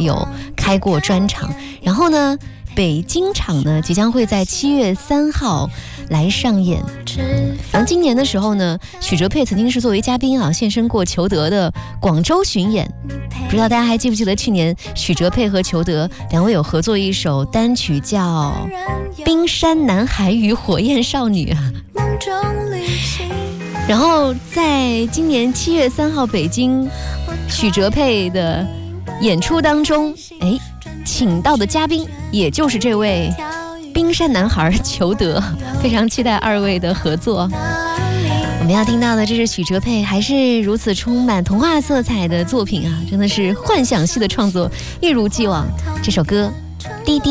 有开过专场。然后呢，北京场呢即将会在7月3号来上演。然后今年的时候呢，许哲佩曾经是作为嘉宾现身过裘德的广州巡演。不知道大家还记不记得去年许哲佩和裘德两位有合作一首单曲叫《冰山男孩与火焰少女》啊。然后在今年7月3号北京许哲佩的演出当中，请到的嘉宾也就是这位冰山男孩裘德，非常期待二位的合作。我们要听到的这是许哲佩还是如此充满童话色彩的作品啊，真的是幻想系的创作，一如既往。这首歌滴滴